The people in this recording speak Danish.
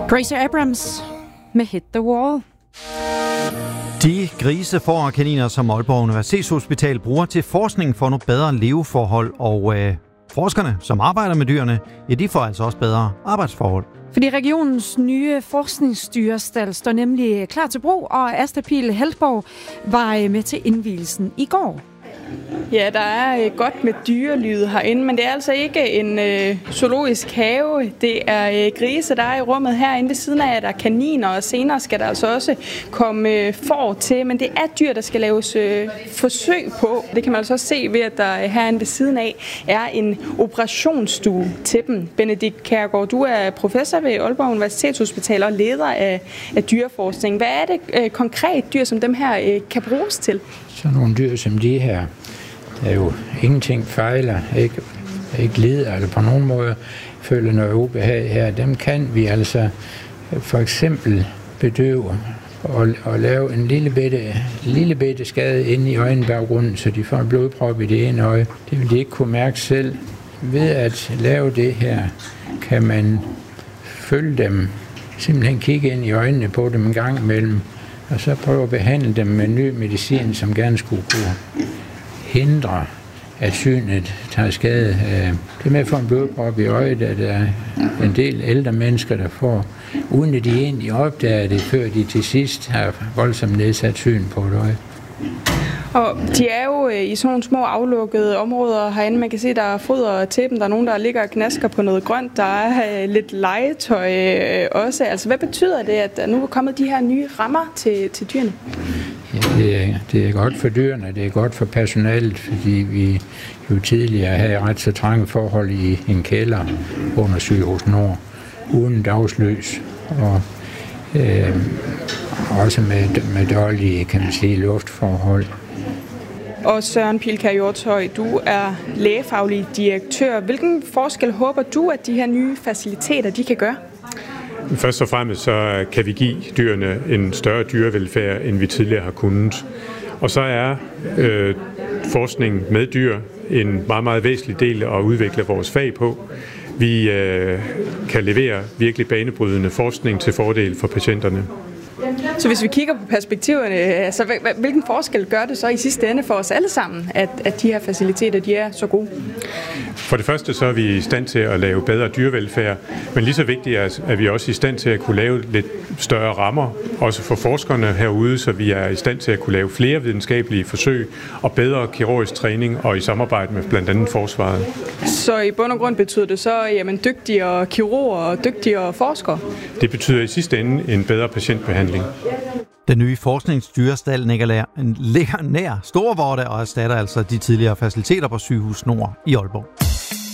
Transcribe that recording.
Gracie Abrams med Hit the Wall. De grise, får og kaniner, som Aalborg Universitetshospital bruger til forskning for nogle bedre leveforhold, og forskerne, som arbejder med dyrene, ja, de får altså også bedre arbejdsforhold. Fordi regionens nye forskningsdyrestald står nemlig klar til brug, og Asta Pihl Heltborg var med til indvielsen i går. Ja, der er godt med dyrelyde herinde, men det er altså ikke en zoologisk have. Det er grise, der er i rummet herinde ved siden af, der er kaniner, og senere skal der altså også komme får til. Men det er dyr, der skal laves forsøg på. Det kan man altså også se ved, at der herinde ved siden af er en operationsstue til dem. Benedikt Kjærgaard, du er professor ved Aalborg Universitetshospital og leder af dyreforskning. Hvad er det konkret dyr, som dem her kan bruges til? Så nogle dyr som de her, der jo ingenting fejler, ikke lider eller på nogen måde føler noget ubehag her, dem kan vi altså for eksempel bedøve og lave en lille bitte skade inde i øjenbaggrunden, så de får en blodprop i det ene øje. Det vil de ikke kunne mærke selv. Ved at lave det her, kan man følge dem, simpelthen kigge ind i øjnene på dem en gang imellem, og så prøve at behandle dem med ny medicin, som gerne skulle kunne hindre, at synet tager skade. Det med at få en blodprop i øjet, at der er en del ældre mennesker, der får, uden at de egentlig opdager det, før de til sidst har voldsomt nedsat syn på et øje. Og de er jo i sådan nogle små aflukkede områder herinde. Man kan se, der er foder til dem. Der er nogen, der ligger og knasker på noget grønt. Der er lidt legetøj også. Altså, hvad betyder det, at der nu er kommet de her nye rammer til dyrene? Ja, det er godt for dyrene, det er godt for personalet, fordi vi jo tidligere havde ret så trange forhold i en kælder under Sygehus Nord, uden dagslys, og også med dårlige, kan man sige, luftforhold. Og Søren Pilkær Hjortøj, du er lægefaglig direktør. Hvilken forskel håber du, at de her nye faciliteter de kan gøre? Først og fremmest så kan vi give dyrene en større dyrevelfærd, end vi tidligere har kunnet. Og så er forskning med dyr en meget, meget væsentlig del at udvikle vores fag på. Vi kan levere virkelig banebrydende forskning til fordel for patienterne. Så hvis vi kigger på perspektiverne, så hvilken forskel gør det så i sidste ende for os alle sammen, at de her faciliteter de er så gode? For det første så er vi i stand til at lave bedre dyrevelfærd, men lige så vigtigt er vi også i stand til at kunne lave lidt større rammer, også for forskerne herude, så vi er i stand til at kunne lave flere videnskabelige forsøg og bedre kirurgisk træning og i samarbejde med blandt andet forsvaret. Så i bund og grund betyder det så, jamen dygtigere kirurger og dygtigere forskere? Det betyder i sidste ende en bedre patientbehandling. Den nye forskningsdyrestald ligger nær Storvorde og erstatter altså de tidligere faciliteter på Sygehus Nord i Aalborg.